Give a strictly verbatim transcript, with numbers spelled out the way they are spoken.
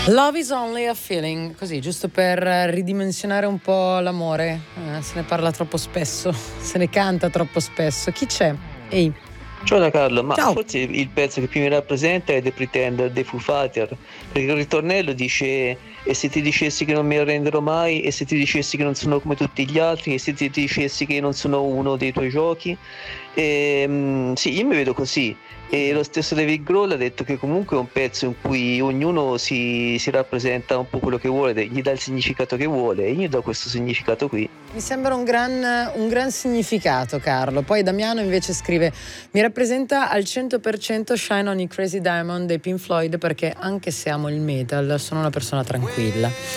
Love is only a feeling, così giusto per ridimensionare un po' l'amore. Eh, se ne parla troppo spesso, se ne canta troppo spesso. Chi c'è? Ehi. Ciao da Carlo, ma Ciao. forse il pezzo che più mi rappresenta è The Pretender dei Foo Fighters, perché il ritornello dice: e se ti dicessi che non mi arrenderò mai, e se ti dicessi che non sono come tutti gli altri, e se ti dicessi che non sono uno dei tuoi giochi. E, mm, sì, io mi vedo così. E lo stesso David Grohl ha detto che comunque è un pezzo in cui ognuno si, si rappresenta un po' quello che vuole, gli dà il significato che vuole, e io do questo significato qui. Mi sembra un gran, un gran significato, Carlo. Poi Damiano invece scrive: mi rappresenta al cento per cento Shine on You Crazy Diamond dei Pink Floyd, perché anche se amo il metal sono una persona tranquilla.